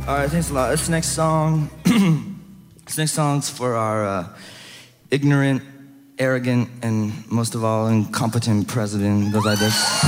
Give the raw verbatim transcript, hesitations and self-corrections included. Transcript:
All right, thanks a lot. This next song, this next song's for our uh, ignorant, arrogant, and most of all, incompetent president. It goes like this.